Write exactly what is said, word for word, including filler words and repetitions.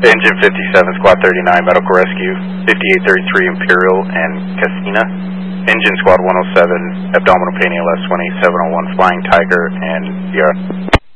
Engine fifty-seven, Squad thirty-nine, Medical Rescue, fifty-eight thirty-three Imperial and Casina. Engine Squad one oh seven, Abdominal Pain A L S one eight seven oh one, Flying Tiger, and C R.